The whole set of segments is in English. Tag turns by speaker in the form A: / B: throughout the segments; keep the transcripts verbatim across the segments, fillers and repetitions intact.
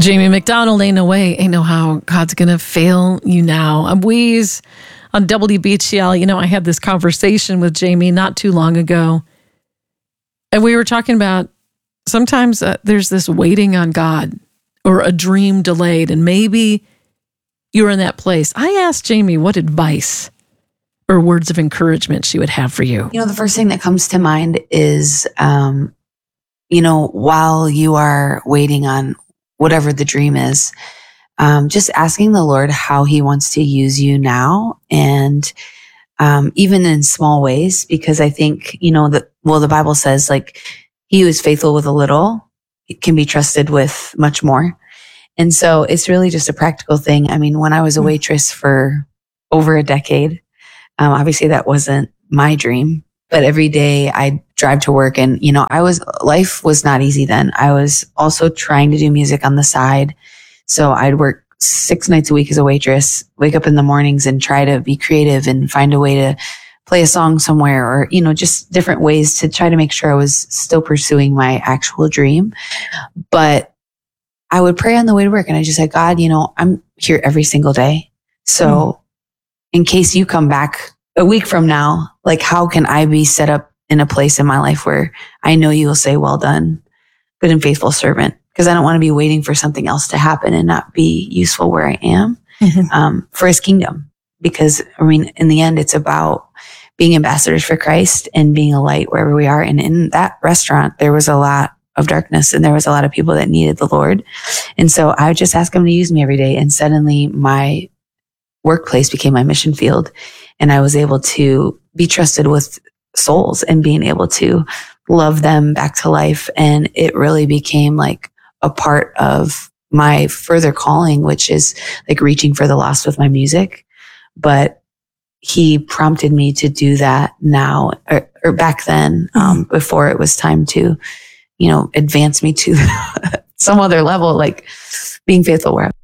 A: Jamie McDonald, Ain't No Way, Ain't No How, God's Gonna Fail You Now. I'm Weeze on W B G L. You know, I had this conversation with Jamie not too long ago, and we were talking about sometimes uh, there's this waiting on God or a dream delayed, and maybe you're in that place. I asked Jamie what advice or words of encouragement she would have for you.
B: You know, the first thing that comes to mind is, um, you know, while you are waiting on whatever the dream is, um, just asking the Lord how he wants to use you now. And um, even in small ways, because I think, you know, that, well, the Bible says like he who is faithful with a little can be trusted with much more. And so it's really just a practical thing. I mean, when I was a waitress for over a decade, um, obviously that wasn't my dream, but every day I drive to work and, you know, I was, life was not easy then. I was also trying to do music on the side. So I'd work six nights a week as a waitress, wake up in the mornings and try to be creative and find a way to play a song somewhere, or, you know, just different ways to try to make sure I was still pursuing my actual dream. But I would pray on the way to work and I just said, God, you know, I'm here every single day. So mm. in case you come back a week from now, like how can I be set up in a place in my life where I know you will say, well done, good and faithful servant, because I don't want to be waiting for something else to happen and not be useful where I am mm-hmm. um, for his kingdom. Because I mean, in the end, it's about being ambassadors for Christ and being a light wherever we are. And in that restaurant, there was a lot of darkness and there was a lot of people that needed the Lord. And so I would just ask him to use me every day. And suddenly my workplace became my mission field. And I was able to be trusted with souls and being able to love them back to life. And it really became like a part of my further calling, which is like reaching for the lost with my music. But he prompted me to do that now or, or back then, um, before it was time to, you know, advance me to some other level, like being faithful where I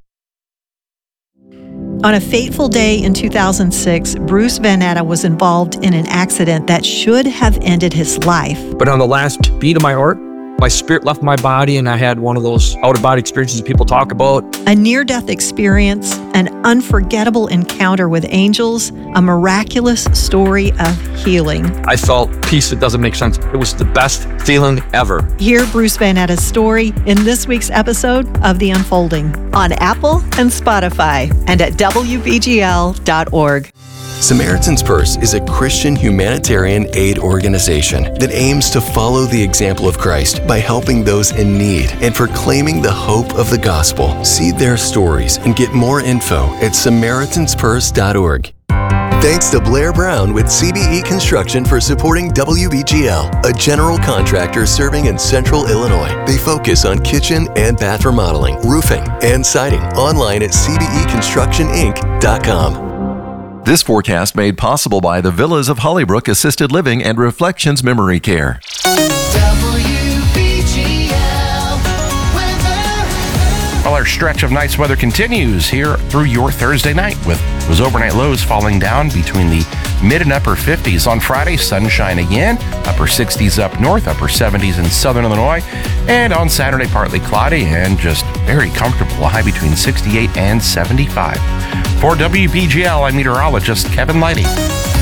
C: On a fateful day in two thousand six, Bruce Van Natta was involved in an accident that should have ended his life.
D: But on the last beat of my heart, my spirit left my body and I had one of those out-of-body experiences that people talk about.
C: A near-death experience, an unforgettable encounter with angels, a miraculous story of healing.
D: I felt peace that doesn't make sense. It was the best feeling ever.
C: Hear Bruce Van Natta's story in this week's episode of The Unfolding on Apple and Spotify and at W B G L dot org.
E: Samaritan's Purse is a Christian humanitarian aid organization that aims to follow the example of Christ by helping those in need and proclaiming the hope of the gospel. See their stories and get more info at Samaritans Purse dot org. Thanks to Blair Brown with C B E Construction for supporting W B G L, a general contractor serving in Central Illinois. They focus on kitchen and bath remodeling, roofing, and siding. Online at C B E construction inc dot com.
F: This forecast made possible by the Villas of Hollybrook Assisted Living and Reflections Memory Care.
G: W B G L weather.
H: Well, our stretch of nice weather continues here through your Thursday night with those overnight lows falling down between the mid and upper fifties. On Friday, sunshine again, upper sixties up north, upper seventies in southern Illinois. And on Saturday, partly cloudy and just very comfortable, a high between sixty-eight and seventy-five. For W B G L, I'm meteorologist Kevin Lighty.